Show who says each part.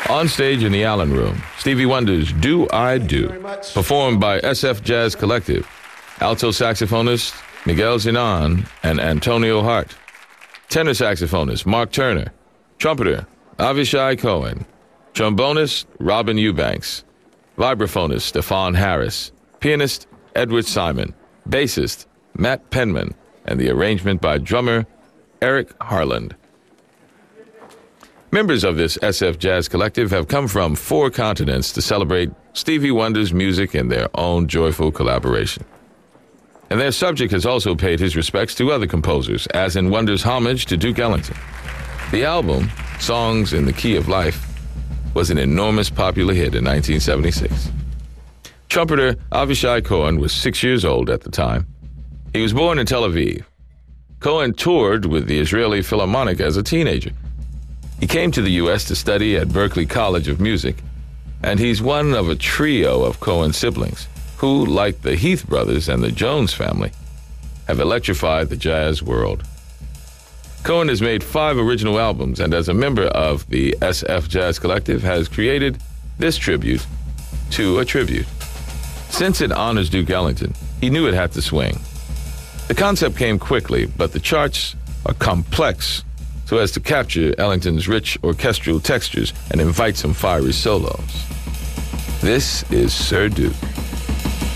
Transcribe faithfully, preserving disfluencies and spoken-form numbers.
Speaker 1: On stage in the Allen Room, Stevie Wonder's Do I Do, performed by S F Jazz Collective, alto saxophonist Miguel Zenon and Antonio Hart, tenor saxophonist Mark Turner, trumpeter Avishai Cohen, trombonist Robin Eubanks, vibraphonist Stefan Harris, pianist Edward Simon, bassist Matt Penman, and the arrangement by drummer Eric Harland. Members of this S F Jazz Collective have come from four continents to celebrate Stevie Wonder's music in their own joyful collaboration. And their subject has also paid his respects to other composers, as in Wonder's homage to Duke Ellington. The album, Songs in the Key of Life, was an enormous popular hit in nineteen seventy-six. Trumpeter Avishai Cohen was six years old at the time. He was born in Tel Aviv. Cohen toured with the Israeli Philharmonic as a teenager. He came to the U S to study at Berklee College of Music, and he's one of a trio of Cohen siblings who, like the Heath brothers and the Jones family, have electrified the jazz world. Cohen has made five original albums, and as a member of the S F Jazz Collective, has created this tribute to a tribute. Since it honors Duke Ellington, he knew it had to swing. The concept came quickly, but the charts are complex so as to capture Ellington's rich orchestral textures and invite some fiery solos. This is Sir Duke.